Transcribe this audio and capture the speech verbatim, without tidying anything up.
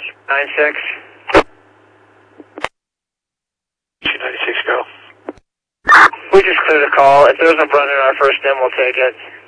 nine six. two ninety-six, go. We just cleared a call. If there's a brother in our first dim, we'll take it.